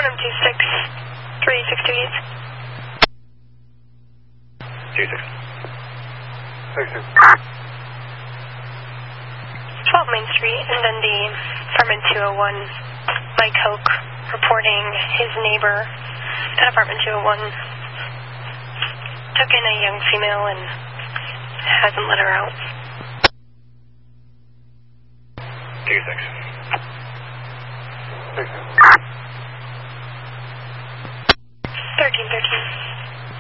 26. 12 Main Street in Dundee, apartment 201. Mike Hoke reporting his neighbor at apartment 201 took in a young female and hasn't let her out. 26. 1313.